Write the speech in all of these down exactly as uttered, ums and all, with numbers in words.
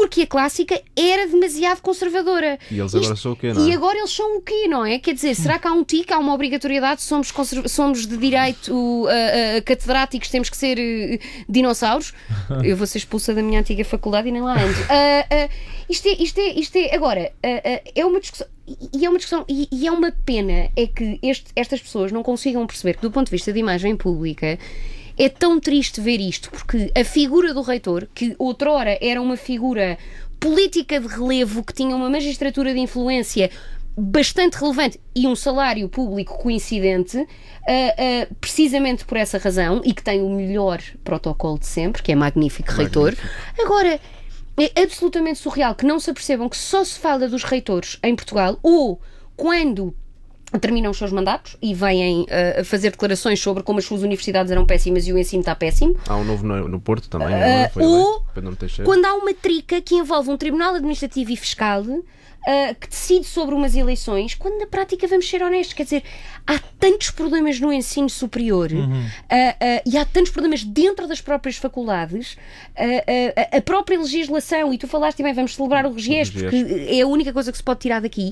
porque a clássica era demasiado conservadora. E eles agora Isto, são o quê, não é? E agora eles são o quê, não é? Quer dizer, será que há um tique, há uma obrigatoriedade, somos, conserv... somos de direito uh, uh, catedráticos, temos que ser uh, dinossauros? Eu vou ser expulsa da minha antiga faculdade e nem lá ando. Uh, uh, isto, é, isto, é, isto é, agora, uh, uh, é uma discussão, e é uma discussão, e, e é uma pena, é que este, estas pessoas não consigam perceber que, do ponto de vista de imagem pública, é tão triste ver isto, porque a figura do reitor, que outrora era uma figura política de relevo, que tinha uma magistratura de influência bastante relevante e um salário público coincidente, uh, uh, precisamente por essa razão, e que tem o melhor protocolo de sempre, que é magnífico, magnífico. reitor. Agora, é absolutamente surreal que não se apercebam que só se fala dos reitores em Portugal, ou quando terminam os seus mandatos e vêm uh, fazer declarações sobre como as suas universidades eram péssimas e o ensino está péssimo. Há um novo no, no Porto também, uh, foi ou eleito, quando há uma trica que envolve um tribunal administrativo e fiscal uh, que decide sobre umas eleições, quando na prática vamos ser honestos, quer dizer, há tantos problemas no ensino superior uhum. uh, uh, e há tantos problemas dentro das próprias faculdades, uh, uh, a própria legislação, e tu falaste bem, vamos celebrar o Regiés, porque é a única coisa que se pode tirar daqui.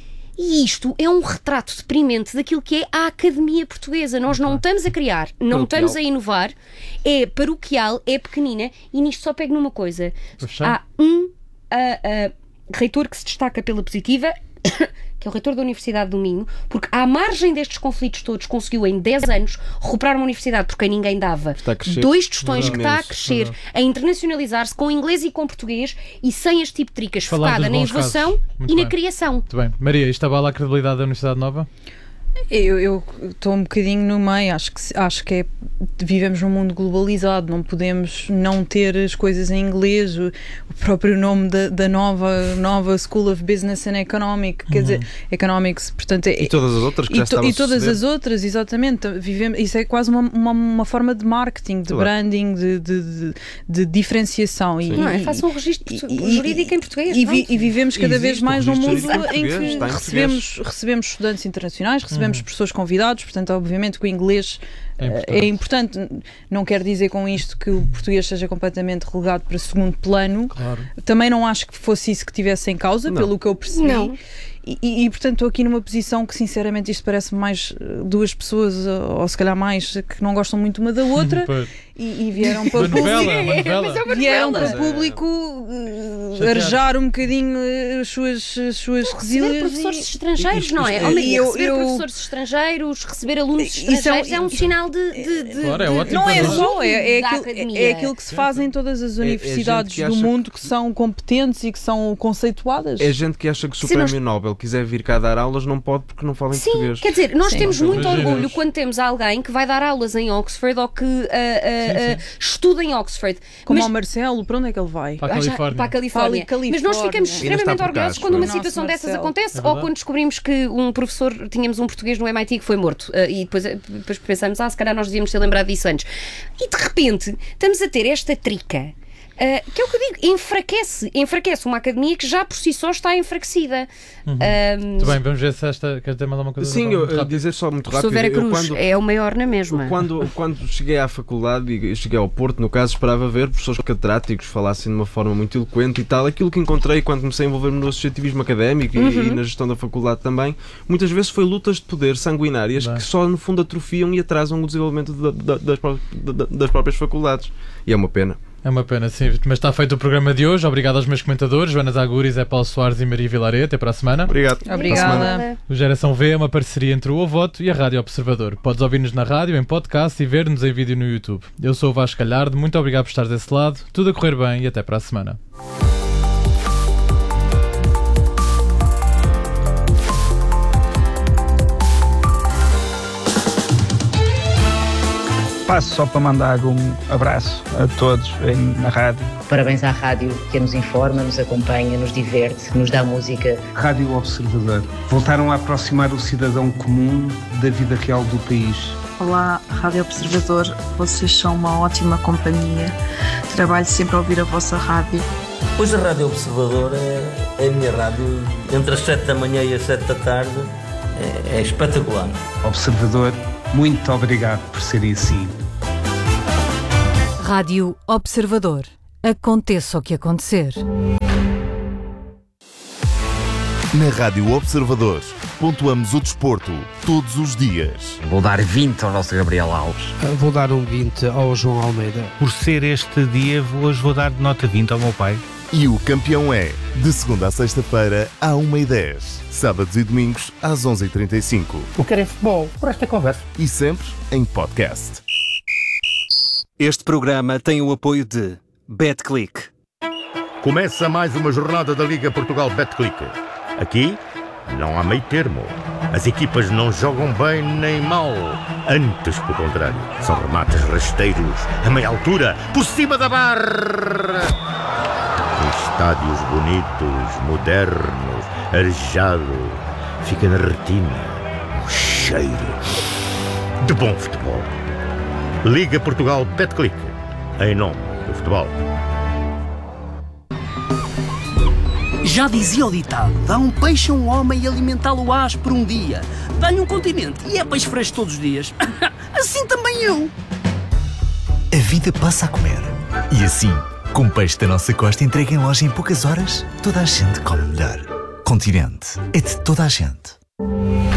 E isto é um retrato deprimente daquilo que é a Academia Portuguesa. Nós não estamos a criar, não estamos a inovar, é paroquial, é pequenina, e nisto só pego numa coisa. Há um uh, uh, reitor que se destaca pela positiva, que é o reitor da Universidade do Minho, porque à margem destes conflitos todos conseguiu em dez anos recuperar uma universidade porque ninguém dava dois tostões, que está a crescer, não. a internacionalizar-se com inglês e com português e sem este tipo de tricas, focada na inovação e bem. na criação. Muito bem. Maria, isto abala a credibilidade da Universidade Nova? Eu estou um bocadinho no meio, acho que, acho que é, vivemos num mundo globalizado, não podemos não ter as coisas em inglês, o, o próprio nome da, da nova, nova School of Business and Economic, quer uhum. dizer, Economics, portanto... É, e todas as outras que já estavam a suceder. E todas as outras, exatamente, vivemos, isso é quase uma, uma, uma forma de marketing, de claro. branding, de, de, de, de diferenciação. E, não é? Faça um registro e, jurídico e, em português. E, vi, e vivemos cada Existe vez mais num mundo em que em recebemos, recebemos estudantes internacionais, recebemos uhum. professores convidados, portanto, obviamente que o inglês é importante. é importante. Não quer dizer com isto que o português seja completamente relegado para segundo plano. Claro. Também não acho que fosse isso que tivesse em causa, não. pelo que eu percebi. Não. E, e, e, portanto, estou aqui numa posição que, sinceramente, isto parece mais duas pessoas, ou se calhar mais, que não gostam muito uma da outra e, e vieram para o público. Manivela. Vieram para o público uh, arejar um bocadinho as suas, as suas resílias. Professores e... estrangeiros, não é? E, eu, receber eu... professores estrangeiros, receber alunos estrangeiros é, é um sinal de. de, de, claro, é ótimo. Não é só, é, é, aquilo, é aquilo que se faz em todas as universidades é, é do mundo que, que são competentes e que são conceituadas. É gente que acha que o Prémio Nobel quiser vir cá dar aulas, não pode porque não fala em Sim, português. Quer dizer, nós Sim, temos muito imaginas. orgulho quando temos alguém que vai dar aulas em Oxford ou que uh, uh, sim, sim. Uh, estuda em Oxford. Como mas, ao Marcelo, para onde é que ele vai? Para a Califórnia. Para a Califórnia. Para a Califórnia. Mas nós ficamos extremamente orgulhosos quando uma situação dessas Marcelo. acontece, É ou quando descobrimos que um professor, tínhamos um português no M I T que foi morto, uh, e depois, depois pensamos, ah, se calhar nós devíamos ter lembrado disso antes. E de repente estamos a ter esta trica. Uh, que é o que eu digo, enfraquece, enfraquece uma academia que já por si só está enfraquecida. Uhum. Um, Muito bem, vamos ver se esta. Quer ter mais alguma coisa? Sim, eu, eu dizer só muito rápido. Vera Cruz, eu, quando, é o maior na mesma. Quando, quando cheguei à faculdade e cheguei ao Porto, no caso, esperava ver professores catedráticos falassem de uma forma muito eloquente e tal. Aquilo que encontrei quando comecei a envolver-me no associativismo académico e, uhum. e na gestão da faculdade também, muitas vezes foi lutas de poder sanguinárias bem. que só no fundo atrofiam e atrasam o desenvolvimento da, da, das, das próprias faculdades. E é uma pena. É uma pena, sim. Mas está feito o programa de hoje. Obrigado aos meus comentadores, Joana Zaguris, Zé Paulo Soares e Maria Vilaré. Até para a semana. Obrigado. Obrigada. O Geração V é uma parceria entre o Ovoto e a Rádio Observador. Podes ouvir-nos na rádio, em podcast e ver-nos em vídeo no YouTube. Eu sou o Vasco Galhardo. Muito obrigado por estar desse lado. Tudo a correr bem e até para a semana. Passo só para mandar um abraço a todos na rádio. Parabéns à rádio que nos informa, nos acompanha, nos diverte, nos dá música. Rádio Observador. Voltaram a aproximar o cidadão comum da vida real do país. Olá, Rádio Observador. Vocês são uma ótima companhia. Trabalho sempre a ouvir a vossa rádio. Pois a Rádio Observador é, é a minha rádio. Entre as sete da manhã e as sete da tarde é, é espetacular. Observador, muito obrigado por serem assim. Rádio Observador. Aconteça o que acontecer. Na Rádio Observador, pontuamos o desporto todos os dias. Vou dar vinte ao nosso Gabriel Alves. Vou dar um vinte ao João Almeida. Por ser este dia, hoje vou dar nota vinte ao meu pai. E o campeão é, de segunda a sexta-feira, à uma e dez. Sábados e domingos, às onze e trinta e cinco. O que é futebol, por esta conversa. E sempre em podcast. Este programa tem o apoio de BetClick. Começa mais uma jornada da Liga Portugal BetClick. Aqui não há meio termo. As equipas não jogam bem nem mal. Antes, pelo contrário, são remates rasteiros, a meia altura, por cima da barra. Estádios bonitos, modernos, arejado. Fica na retina um cheiro de bom futebol. Liga Portugal BetClick, em nome do futebol. Já dizia o ditado, dá um peixe a um homem e alimentá-lo ás por um dia. Dá-lhe um continente e é peixe fresco todos os dias. Assim também eu. A vida passa a comer. E assim, com peixe da nossa costa entregue em loja em poucas horas, toda a gente come melhor. Continente é de toda a gente.